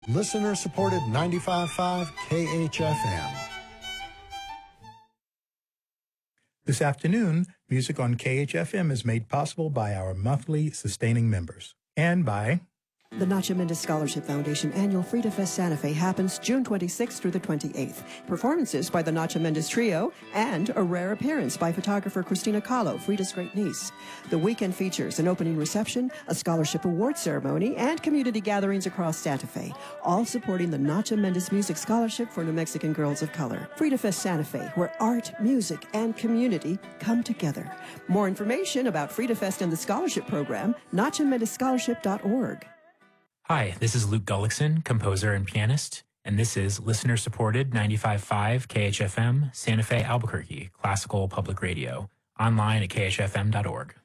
Listener-supported 95.5 KHFM. This afternoon, music on KHFM is made possible by our monthly sustaining members and by The Nacho Mendez Scholarship Foundation annual Frida Fest Santa Fe happens June 26th through the 28th. Performances by the Nacho Mendez Trio and a rare appearance by photographer Christina Kahlo, Frida's great niece. The weekend features an opening reception, a scholarship award ceremony, and community gatherings across Santa Fe, all supporting the Nacho Mendez Music Scholarship for New Mexican Girls of Color. Frida Fest Santa Fe, where art, music, and community come together. More information about Frida Fest and the scholarship program, NachoMendezScholarship.org. Hi, this is Luke Gullickson, composer and pianist, and this is listener-supported 95.5 KHFM, Santa Fe, Albuquerque, classical public radio, online at khfm.org.